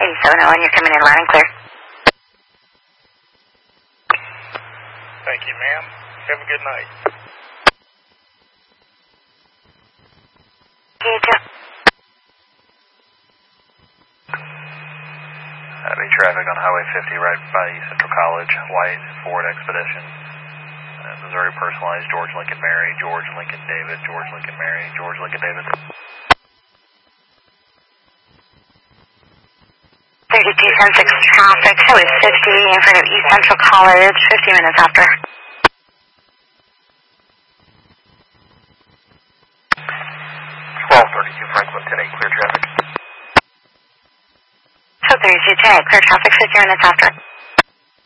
8701, you're coming in loud and clear. Thank you, ma'am. Have a good night. You too. Heavy traffic on Highway 50 right by Central College, white Ford Expedition. Missouri personalized, George Lincoln Mary, George Lincoln David, George Lincoln Mary, George Lincoln David. 3210 traffic, Highway 50 in front of East Central College, 50 minutes after. 1232 Franklin, 10-8, clear traffic. 1232 clear traffic, 50 minutes after.